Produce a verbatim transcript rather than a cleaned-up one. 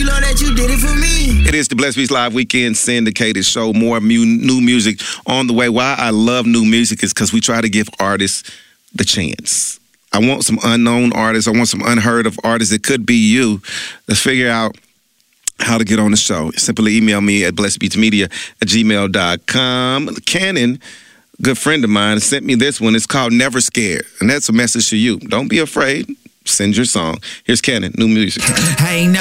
you know that you did it for me. It is the Blessed Beats Live Weekend syndicated show. More mu- new music on the way. Why I love new music is because we try to give artists the chance. I want some unknown artists. I want some unheard of artists. It could be you. Let's figure out how to get on the show. Simply email me at blessedbeatsmedia at gmail dot com. Cannon, good friend of mine, sent me this one. It's called Never Scared. And that's a message to you. Don't be afraid. Send your song. Here's Cannon, new music. I ain't never